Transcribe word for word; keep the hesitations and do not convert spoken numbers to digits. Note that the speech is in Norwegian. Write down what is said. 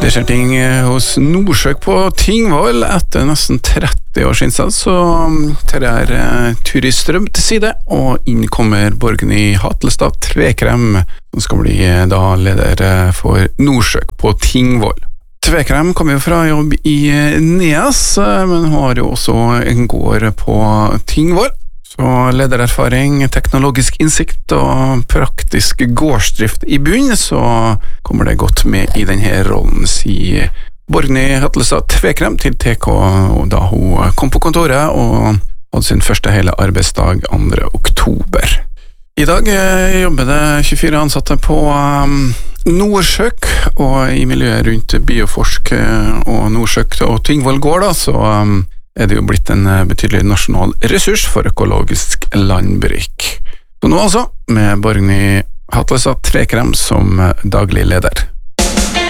Det skjer ting hos Norsøk på Tingvoll etter nesten tretti års innsats, så tar jeg Turid Strøm til side, og inn kommer Borgny Hatlestad Tvekrem, som skal bli da leder for Norsøk på Tingvoll. Tvekrem kommer jo fra jobb i Neas, men har jo også en gård på Tingvoll. Så ledererfaring, teknologisk innsikt og praktisk gårdsdrift i bunn, så kommer det godt med i denne rollen, sier Borgny Hatlestad Tvekrem til T K da hun kom på kontoret og hadde sin første hele arbeidsdag andre oktober. I dag jobber det tjuefire ansatte på Norsøk, og i miljøet rundt Bioforsk og Norsøk og Tingvoll gård, da, så er det jo blitt en betydelig nasjonal ressurs for økologisk landbruk. Så nå altså, med Borgny Hatlestad Tvekrem som daglig leder.